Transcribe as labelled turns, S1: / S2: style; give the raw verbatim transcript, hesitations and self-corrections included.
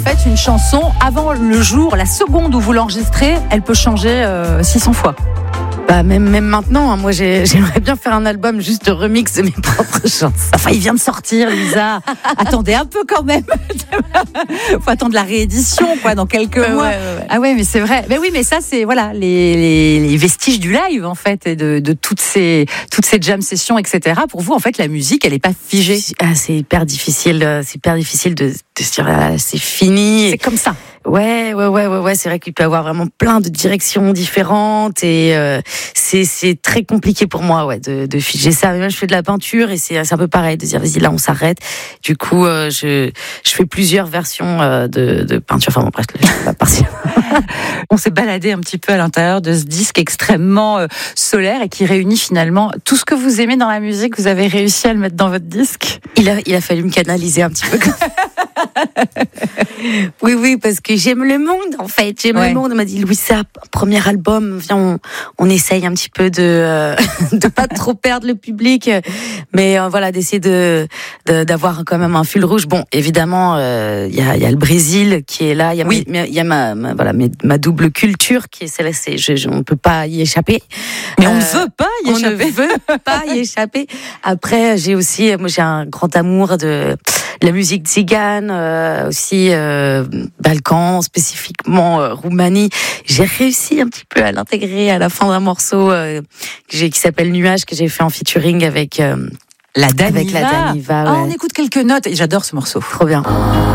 S1: En fait, une chanson, avant le jour, la seconde où vous l'enregistrez, elle peut changer euh, six cents fois.
S2: Bah même même maintenant, hein, moi j'ai, j'aimerais bien faire un album juste de remix de mes propres chansons.
S1: Enfin, il vient de sortir, Lisa. Attendez un peu quand même. Faut attendre la réédition, quoi, dans quelques
S2: ouais,
S1: mois.
S2: Ouais, ouais, ouais.
S1: Ah ouais, mais c'est vrai. Mais oui, mais ça, c'est voilà les, les, les vestiges du live en fait, et de, de toutes ces toutes ces jam sessions, et cetera. Pour vous, en fait, la musique, elle est pas figée.
S2: Ah, c'est hyper difficile, c'est hyper difficile de, de se dire ah, c'est fini.
S1: C'est comme ça.
S2: Ouais, ouais, ouais, ouais, ouais. C'est vrai qu'il peut y avoir vraiment plein de directions différentes et euh, c'est c'est très compliqué pour moi, ouais, de, de figer ça. Même je fais de la peinture et c'est c'est un peu pareil de dire vas-y là on s'arrête. Du coup, euh, je je fais plusieurs versions euh, de de peinture. Enfin bon, bref, je vais pas partir.
S1: On s'est baladé un petit peu à l'intérieur de ce disque extrêmement euh, solaire et qui réunit finalement tout ce que vous aimez dans la musique. Vous avez réussi à le mettre dans votre disque.
S2: Il a il a fallu me canaliser un petit peu. Oui, oui, parce que j'aime le monde, en fait. J'aime ouais. le monde. On m'a dit, Louisa, premier album, viens, on, on essaye un petit peu de, euh, de pas trop perdre le public, mais euh, voilà, d'essayer de, de, d'avoir quand même un fil rouge. Bon, évidemment, il euh, y a, il y a le Brésil qui est là. Il y a, oui. il y a ma, ma, voilà, ma double culture qui est celle-là. C'est, je, je, on ne peut pas y échapper.
S1: Mais on ne euh, veut pas y
S2: on
S1: échapper.
S2: On ne veut pas y échapper. Après, j'ai aussi, moi, j'ai un grand amour de la musique tzigane, euh, aussi euh, Balkans, spécifiquement euh, Roumanie. J'ai réussi un petit peu à l'intégrer à la fin d'un morceau euh, que j'ai, qui s'appelle Nuage, que j'ai fait en featuring avec euh,
S1: la Daniva.
S2: Avec la Daniva, ouais.
S1: Ah, on écoute quelques notes et j'adore ce morceau.
S2: Trop bien.